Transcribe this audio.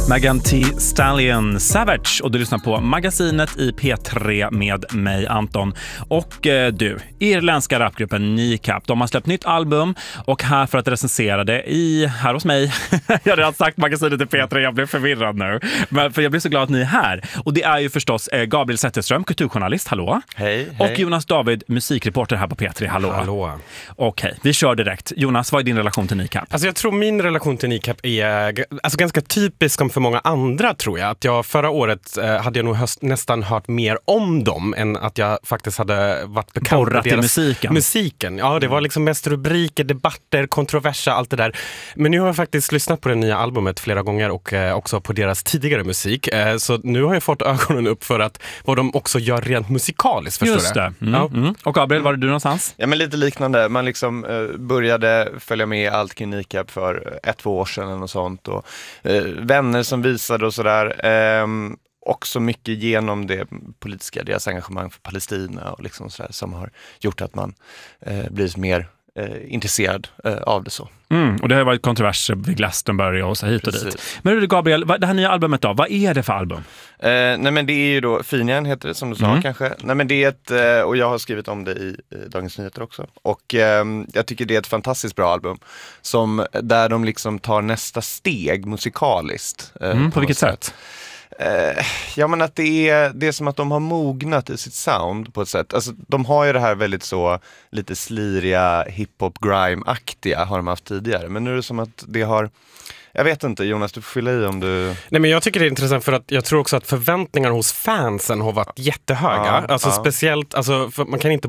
Megan Thee Stallion Savage och du lyssnar på Magasinet i P3 med mig Anton och du, irländska rapgruppen Kneecap. De har släppt nytt album och här för att recensera det här hos mig. Jag har redan sagt Magasinet i P3, jag blev förvirrad nu. Men för jag blir så glad att ni är här. Och det är ju förstås Gabriel Zetterström, kulturjournalist, hallå. Hej. Och Jonas David, musikreporter här på P3, hallå. Hallå. Okej, vi kör direkt. Jonas, vad är din relation till Kneecap? Alltså jag tror min relation till Kneecap är ganska typisk som för många andra, tror jag. Att jag förra året hade jag nog nästan hört mer om dem än att jag faktiskt hade varit bekant med deras musiken. Ja, det var liksom mest rubriker, debatter, kontroverser, allt det där. Men nu har jag faktiskt lyssnat på det nya albumet flera gånger och också på deras tidigare musik. Så nu har jag fått ögonen upp för att vad de också gör rent musikaliskt, förstår Just det. Och Gabriel, var är du någonstans? Ja, men lite liknande. Man liksom började följa med allt kring Kneecap för 1-2 år sedan eller något sånt. Och vänner som visade och sådär. Också mycket genom det politiska, deras engagemang för Palestina och liksom sådär, som har gjort att man blivit mer intresserad av det så. Och det har varit kontroverser vid Glastonbury och så hit och dit. Men du Gabriel, det här nya albumet då, vad är det för album? Nej men det är ju då Finjan heter det som du sa kanske. Nej men det är ett, och jag har skrivit om det i Dagens Nyheter också. Och jag tycker det är ett fantastiskt bra album där de liksom tar nästa steg musikaliskt. På vilket sätt? Ja men att det är som att de har mognat i sitt sound på ett sätt. Alltså de har ju det här väldigt så lite sliriga hiphop grime-aktiga har de haft tidigare. Men nu är det som att det har, jag vet inte, Jonas, du får fylla i om du... Nej, men jag tycker det är intressant för att jag tror också att förväntningarna hos fansen har varit jättehöga. Speciellt, för man kan inte